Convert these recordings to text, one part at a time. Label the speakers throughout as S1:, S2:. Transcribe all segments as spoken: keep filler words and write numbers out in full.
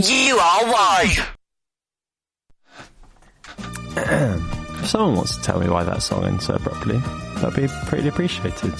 S1: You are why.
S2: If someone wants to tell me why that song ends so abruptly, that'd be pretty appreciated.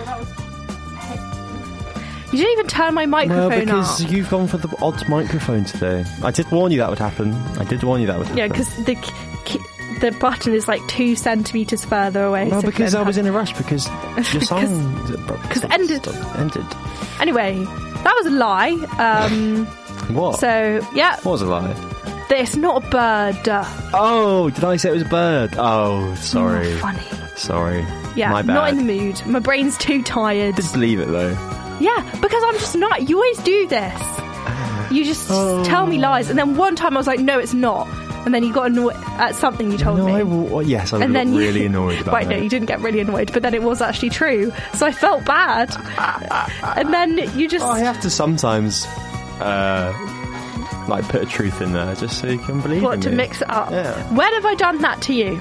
S3: You didn't even turn my microphone
S2: Well, because
S3: up.
S2: you've gone for the odd microphone today. I did warn you that would happen. I did warn you that would happen.
S3: Yeah, because the the button is like two centimetres further away.
S2: Well,
S3: so
S2: because
S3: then
S2: I was
S3: have-
S2: in a rush because your song...
S3: Because ended.
S2: Ended.
S3: Anyway, that was a lie. Um,
S2: What?
S3: so, yeah,
S2: What was a lie?
S3: it's not a bird. Uh,
S2: Oh, did I say it was a bird? Oh, sorry.
S3: not funny.
S2: Sorry.
S3: Yeah,
S2: My bad.
S3: not in the mood. My brain's too tired.
S2: Just believe it, though.
S3: Yeah, because I'm just not. You always do this. You just
S2: Oh.
S3: tell me lies. And then one time I was like, no, it's not. And then you got annoyed at something you told
S2: no,
S3: me.
S2: I will, well, yes, I
S3: and
S2: got
S3: then
S2: really
S3: you,
S2: annoyed about
S3: right,
S2: it.
S3: no, you didn't get really annoyed, but then it was actually true. So I felt bad. And then you just...
S2: Oh, I have to sometimes, uh, like, put a truth in there just so you can believe
S3: What,
S2: in
S3: to
S2: me.
S3: mix it up?
S2: Yeah.
S3: When have I done that to you?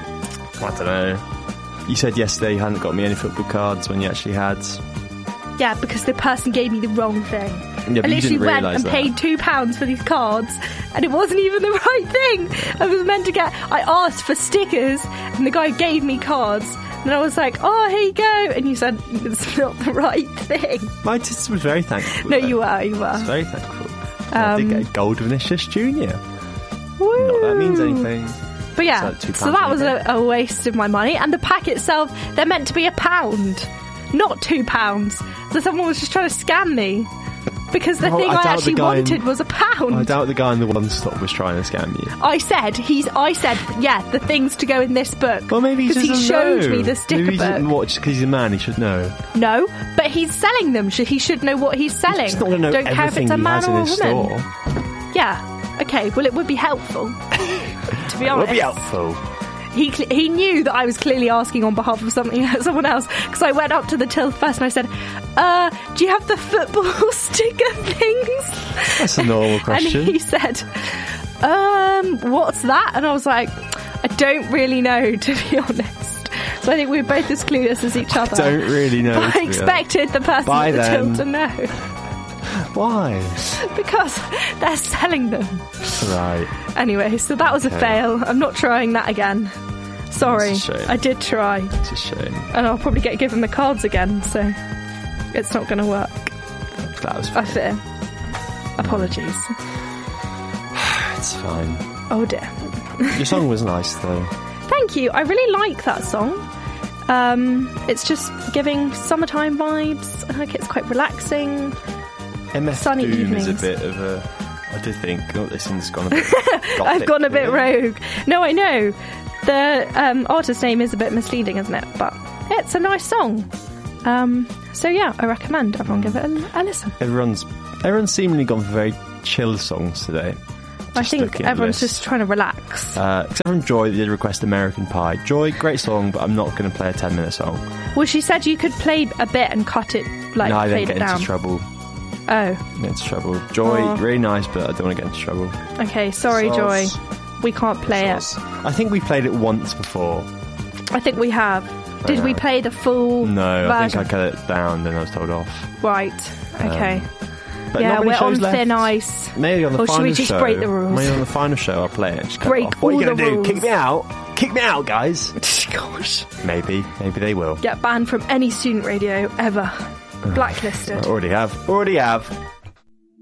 S2: I don't know. You said yesterday you hadn't got me any football cards when you actually had.
S3: Yeah, because the person gave me the wrong thing.
S2: Yeah,
S3: I
S2: but you
S3: literally
S2: didn't
S3: went
S2: realise
S3: and
S2: that.
S3: paid two pounds for these cards, and it wasn't even the right thing. I was meant to get. I asked for stickers, and the guy gave me cards, and I was like, "Oh, here you go," and you said it's not the right thing.
S2: I just was very thankful.
S3: No,
S2: though.
S3: you were, you
S2: I was
S3: were.
S2: very thankful. I did
S3: Um,
S2: get a gold Vinicius Junior.
S3: Woo.
S2: Not that that means anything.
S3: But yeah,
S2: It's like two
S3: so
S2: pounds
S3: that was
S2: anything.
S3: a, a waste of my money. And the pack itself, they're meant to be a pound, not two pounds. So someone was just trying to scam me. Because the
S2: Well,
S3: thing
S2: I
S3: I,
S2: doubt the
S3: actually
S2: guy in-
S3: wanted was a pound.
S2: I doubt the guy in the one stop was trying to scam you.
S3: I said he's. I said yeah. The things to go in this book.
S2: Well, maybe he
S3: because
S2: doesn't
S3: he showed
S2: know.
S3: me the sticker
S2: maybe he
S3: book.
S2: doesn't watch because he's a man. He should know.
S3: No, but he's selling them. Should he should know what he's selling?
S2: He's not going to know
S3: Don't care if
S2: everything
S3: it's a
S2: he
S3: man
S2: has in
S3: or a
S2: his
S3: woman.
S2: store.
S3: Yeah. Okay. Well, it would be helpful. To be
S2: It
S3: honest,
S2: would be helpful.
S3: he cl- he knew that I was clearly asking on behalf of something someone else because I went up to the till first and I said, "Uh, do you have the football sticker things?"
S2: That's a normal question.
S3: And he said, "Um, what's that?" And I was like, "I don't really know, to be honest." So I think we were both as clueless as each other.
S2: Don't really know.
S3: But
S2: to
S3: I
S2: be
S3: expected the person
S2: By
S3: at the
S2: then.
S3: till to know
S2: honest. Why?
S3: because they're selling them.
S2: Right.
S3: Anyway, so that was a
S2: Okay.
S3: fail. I'm not trying that again. Sorry,
S2: That's a shame.
S3: I did try.
S2: It's a shame.
S3: And I'll probably get given the cards again, so it's not going to work,
S2: That was
S3: I
S2: fun.
S3: fear. Apologies.
S2: It's fine.
S3: Oh dear.
S2: Your song was nice though.
S3: Thank you. I really like that song. Um, it's just giving summertime vibes. Like it's quite relaxing.
S2: M F
S3: Sunny
S2: Doom is a
S3: evenings.
S2: bit of a. I did think, oh, this thing's gone a bit.
S3: I've
S2: gothic
S3: gone a bit
S2: here.
S3: rogue. No, I know. The um, artist name is a bit misleading, isn't it? But it's a nice song. Um, so yeah, I recommend everyone give it a, a listen.
S2: Everyone's everyone's seemingly gone for very chill songs today.
S3: I
S2: Just
S3: think
S2: looking at the
S3: everyone's
S2: list.
S3: just trying to relax.
S2: Uh, except from Joy, that did request American Pie. Joy, great song, but I'm not going to play a ten minute song.
S3: Well, she said you could play a bit and cut it, like
S2: no, I
S3: fade
S2: don't
S3: it
S2: get
S3: down.
S2: into trouble.
S3: Oh,
S2: Get into trouble. Joy,
S3: Oh.
S2: really nice, but I don't want to get into trouble.
S3: okay. Sorry, Joy.
S2: Sauce.
S3: We can't play
S2: Sauce. I think we played it once before.
S3: it. I think we have. Did we
S2: have.
S3: play the full
S2: No, I
S3: version?
S2: think I cut it down, then I was told off.
S3: Right. Okay.
S2: But
S3: yeah,
S2: not many
S3: we're on
S2: shows left.
S3: thin ice.
S2: Maybe on the
S3: Or should
S2: final
S3: we just
S2: show.
S3: break the rules?
S2: Maybe on the final show I'll play it. Just cut
S3: Break
S2: it off. What are you
S3: all
S2: gonna
S3: the
S2: do?
S3: rules.
S2: Kick me out? Kick me out, guys.
S3: Gosh.
S2: Maybe. Maybe they will.
S3: Get banned from any student radio ever. Blacklisted.
S2: I already have. Already have.